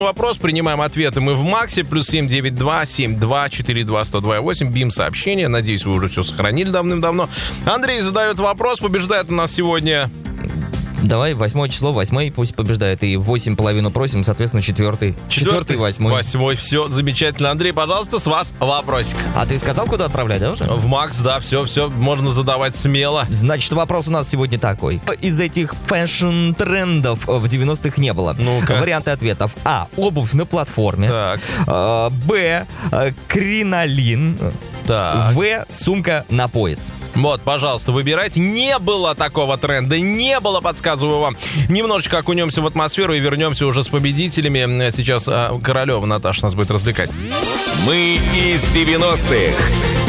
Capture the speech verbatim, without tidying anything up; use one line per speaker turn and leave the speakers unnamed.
Вопрос, принимаем ответы мы в Максе, плюс семь девять два семь два четыре два сто два восемь, бим сообщение, надеюсь, вы уже все сохранили давным-давно. Андрей задает вопрос, побеждает у нас сегодня...
Давай, восьмое число, восьмой пусть побеждает. И восемь половину просим, соответственно, четвертый. Четвертый, восьмой.
Восьмой, все, замечательно. Андрей, пожалуйста, с вас вопросик.
А ты сказал, куда отправлять, да, уже?
В Макс, да, все, все, можно задавать смело.
Значит, вопрос у нас сегодня такой. Из этих фэшн-трендов в девяностых не было.
Ну-ка.
Варианты ответов. А. Обувь на платформе.
Так.
А, Б. Кринолин.
Так.
В. Сумка на пояс.
Вот, пожалуйста, выбирайте. Не было такого тренда, не было, подсказываю вам. Немножечко окунемся в атмосферу и вернемся уже с победителями. Сейчас а, Королева Наташа нас будет развлекать.
Мы из девяностых.